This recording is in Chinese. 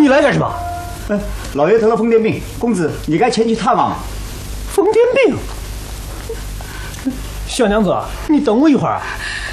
来干什么？ 老爷得了疯癫病，公子你该前去探望。 疯癫病？小娘子，你等我一会儿啊。